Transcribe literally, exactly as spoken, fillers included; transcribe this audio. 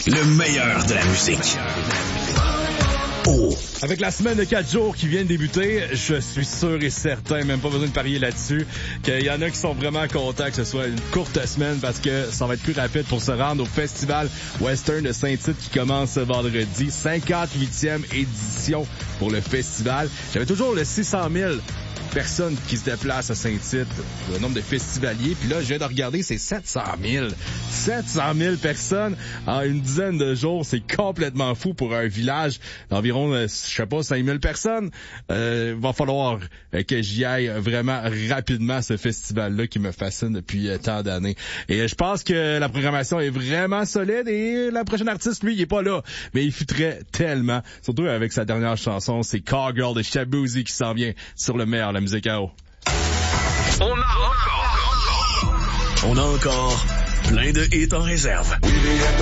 Le meilleur de la musique. Oh. Avec la semaine de quatre jours qui vient de débuter, je suis sûr et certain, même pas besoin de parier là-dessus, qu'il y en a qui sont vraiment contents que ce soit une courte semaine parce que ça va être plus rapide pour se rendre au Festival Western de Saint-Tite qui commence ce vendredi. cinquante-huitième édition pour le festival. J'avais toujours le six cent mille personnes qui se déplacent à Saint-Tite, le nombre de festivaliers. Puis là, je viens de regarder, c'est sept cent mille. sept cent mille personnes en une dizaine de jours. C'est complètement fou pour un village d'environ, je sais pas, cinq mille personnes. Euh, va falloir que j'y aille vraiment rapidement à ce festival-là qui me fascine depuis tant d'années. Et je pense que la programmation est vraiment solide et la prochaine artiste, lui, il est pas là. Mais il futterait tellement. Surtout avec sa dernière chanson, c'est Cowgirl de Shaboozey qui s'en vient sur le meilleur de la musique à eau. On a encore, on a encore plein de hits en réserve.